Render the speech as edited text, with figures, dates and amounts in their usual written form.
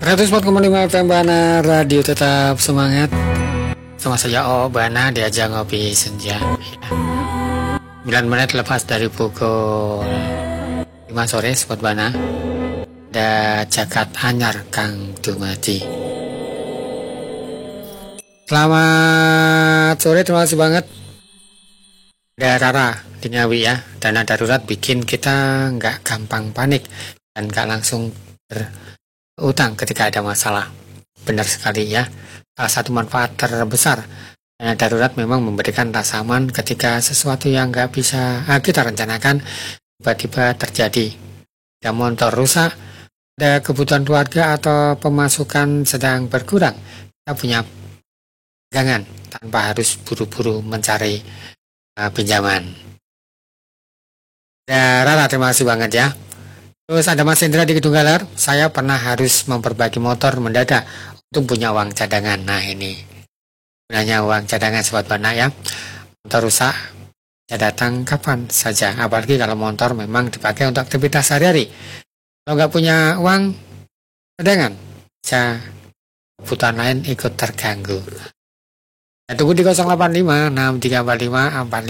104,5 FM Bana Radio tetap semangat. Sama saya Bana diajak ngopi senja. 9 menit lepas dari pukul 5 sore Sobat Bana. Ada Jagat Anyar Kang Dumadi. Selamat sore, terima kasih banget. Ada Rara di Ngawi ya. Dana darurat bikin kita nggak gampang panik dan nggak langsung berutang ketika ada masalah. Benar sekali ya. Salah satu manfaat terbesar dana darurat memang memberikan rasa aman ketika sesuatu yang nggak bisa kita rencanakan tiba-tiba terjadi. Ada motor rusak, ada kebutuhan keluarga atau pemasukan sedang berkurang. Kita punya pegangan tanpa harus buru-buru mencari pinjaman. Ya, Rara, terima kasih banget ya. Terus ada Mas Indra di Kedung Galar. Saya pernah harus memperbaiki motor mendadak untuk punya uang cadangan. Nah ini gunanya uang cadangan Sobat Bana ya. Motor rusak ya datang kapan saja. Apalagi kalau motor memang dipakai untuk aktivitas sehari-hari. Kalau nggak punya uang cadangan, bisa kebutuhan lain ikut terganggu. Tunggu di 085 6345 45